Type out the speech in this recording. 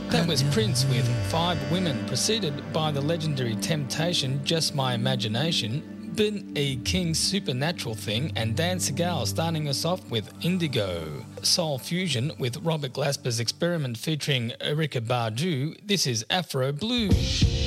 That was Prince with 5 Women, preceded by the legendary Temptation, Just My Imagination, Ben E. King's Supernatural Thing, and Dan Segal starting us off with Indigo. Soul Fusion with Robert Glasper's Experiment featuring Erykah Badu. This is Afro Blues.